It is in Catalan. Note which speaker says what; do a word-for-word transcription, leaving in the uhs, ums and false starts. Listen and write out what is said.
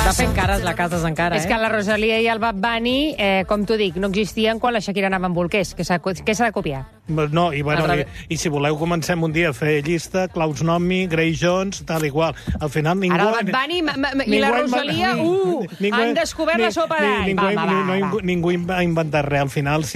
Speaker 1: Va fent cares la Casas encara, eh?
Speaker 2: És que la Rosalia i el Bad Bunny, eh, com t'ho dic, no existien quan la Shakira anava amb bolquers. Què s'ha de copiar?
Speaker 3: No, i, bueno, i, i si voleu comencem un dia a fer llista, Klaus Nomi, Grace Jones, tal i qual. Al final ningú...
Speaker 2: Ara el Bad Bunny ma, ma, i la Rosalia, uh, ningú, han descobert ni, la sopa d'all.
Speaker 3: Ningú, va, va, va, ningú, va. ningú ha inventat res. Al final,